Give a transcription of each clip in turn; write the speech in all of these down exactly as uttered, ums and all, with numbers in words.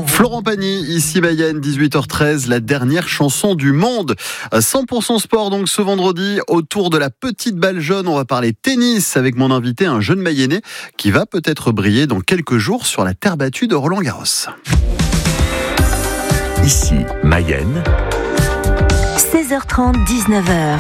Florent Pagny, ici Mayenne, dix-huit heures treize, la dernière chanson du monde. cent pour cent sport donc ce vendredi, autour de la petite balle jaune, on va parler tennis avec mon invité, un jeune Mayennais qui va peut-être briller dans quelques jours sur la terre battue de Roland-Garros. Ici Mayenne, seize heures trente, dix-neuf heures.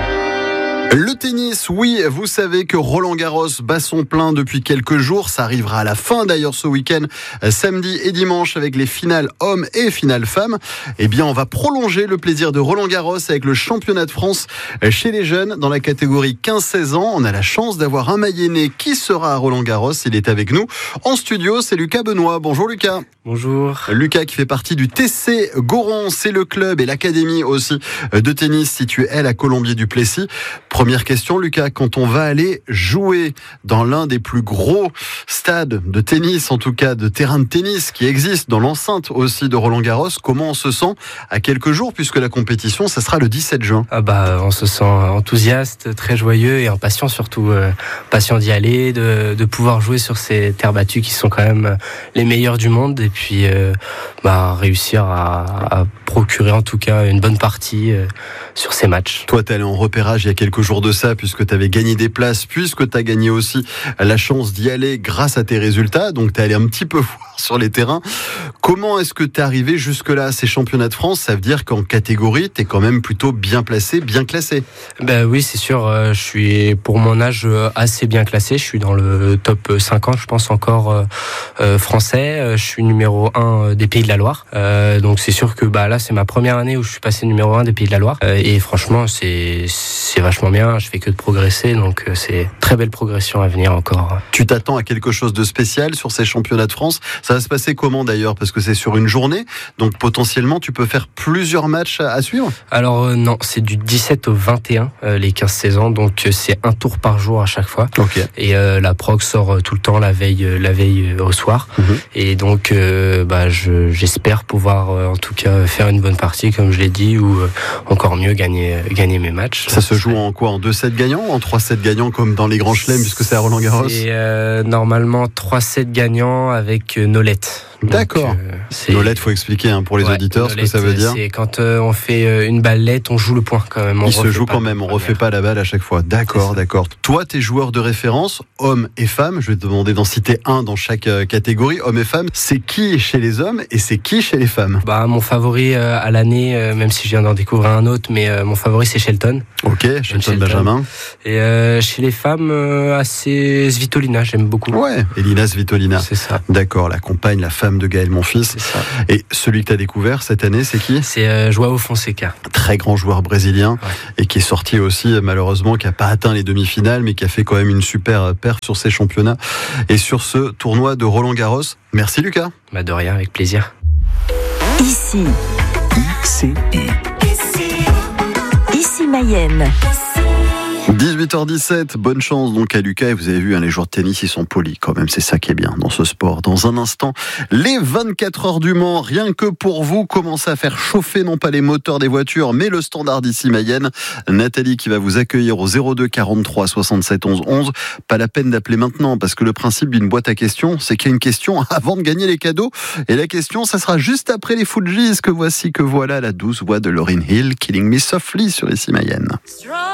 Le tennis, oui, vous savez que Roland-Garros bat son plein depuis quelques jours. Ça arrivera à la fin d'ailleurs ce week-end, samedi et dimanche, avec les finales hommes et finales femmes. Eh bien, on va prolonger le plaisir de Roland-Garros avec le championnat de France chez les jeunes dans la catégorie quinze seize ans. On a la chance d'avoir un Mayennais qui sera à Roland-Garros. Il est avec nous en studio, c'est Lucas Benoît. Bonjour Lucas. Bonjour. Lucas qui fait partie du T C Goron, c'est le club et l'académie aussi de tennis située elle à Colombier-du-Plessis. Première question, Lucas, quand on va aller jouer dans l'un des plus gros stades de tennis, en tout cas de terrain de tennis qui existe dans l'enceinte aussi de Roland-Garros, comment on se sent à quelques jours puisque la compétition, ça sera le dix-sept juin? Ah bah, on se sent enthousiaste, très joyeux et impatient surtout, euh, patient d'y aller, de, de pouvoir jouer sur ces terres battues qui sont quand même les meilleures du monde et puis euh, bah, réussir à, à procurer en tout cas une bonne partie euh, sur ces matchs. Toi, t'es allé en repérage il y a quelques jours de ça, puisque tu avais gagné des places, puisque tu as gagné aussi la chance d'y aller grâce à tes résultats, donc tu es allé un petit peu voir sur les terrains. Comment est-ce que tu es arrivé jusque-là à ces championnats de France? Ça veut dire qu'en catégorie, tu es quand même plutôt bien placé, bien classé. Ben oui, c'est sûr, euh, je suis pour mon âge assez bien classé, je suis dans le top cinquante, je pense encore euh, euh, français, euh, je suis numéro un des Pays de la Loire, euh, donc c'est sûr que bah, là c'est ma première année où je suis passé numéro un des Pays de la Loire, euh, et franchement c'est, c'est vachement bien, je fais que de progresser, donc euh, c'est très belle progression à venir encore. Tu t'attends à quelque chose de spécial sur ces championnats de France? Ça va se passer comment d'ailleurs? Parce que c'est sur une journée, donc potentiellement tu peux faire plusieurs matchs à, à suivre? Alors euh, non, c'est du dix-sept au vingt et un, euh, les quinze seize ans, donc euh, c'est un tour par jour à chaque fois. Okay. Et euh, la prog sort euh, tout le temps la veille, euh, la veille euh, au soir. Mm-hmm. Et donc euh, bah, je, j'espère pouvoir euh, en tout cas faire une bonne partie, comme je l'ai dit, ou euh, encore mieux gagner, euh, gagner mes matchs. Ça se joue en quoi? En deux sets gagnants ou en trois sets gagnants comme dans les grands chelems puisque c'est à Roland-Garros? C'est euh, normalement trois sets gagnants avec euh, nolette. D'accord. Euh, Nolette, faut expliquer hein, pour les ouais, auditeurs nolette, ce que ça veut dire. C'est quand euh, on fait euh, une ballette, on joue le point quand même. On Il se joue quand même, on refait pas la balle à chaque fois. D'accord, d'accord. Toi, tes joueurs de référence, hommes et femmes, je vais te demander d'en citer un dans chaque euh, catégorie, hommes et femmes. C'est qui chez les hommes et c'est qui chez les femmes? Bah mon favori euh, à l'année, euh, même si je viens d'en découvrir un autre, mais euh, mon favori c'est Shelton. Ok, Shelton, Shelton Benjamin. Et euh, chez les femmes, euh, assez Svitolina, j'aime beaucoup. Ouais, Elina Svitolina. C'est ça. D'accord, la compagne, la femme de Gaël Monfils. Et celui que tu as découvert cette année, c'est qui? C'est euh, Joao Fonseca. Très grand joueur brésilien, ouais. Et qui est sorti aussi, malheureusement, qui n'a pas atteint les demi-finales, mais qui a fait quand même une super perf sur ces championnats et sur ce tournoi de Roland-Garros. Merci Lucas. Bah de rien, avec plaisir. Ici. Ici. Ici Mayenne. dix-huit heures dix-sept, bonne chance donc à Lucas. Et vous avez vu, hein, les joueurs de tennis, ils sont polis quand même. C'est ça qui est bien dans ce sport. Dans un instant, les vingt-quatre heures du Mans, rien que pour vous, commencez à faire chauffer non pas les moteurs des voitures, mais le standard d'ici Mayenne. Nathalie qui va vous accueillir au zéro deux quarante-trois soixante-sept onze onze. Pas la peine d'appeler maintenant parce que le principe d'une boîte à questions, c'est qu'il y a une question avant de gagner les cadeaux. Et la question, ça sera juste après les Fujis que voici, que voilà la douce voix de Lauryn Hill, Killing Me Softly sur ici Mayenne.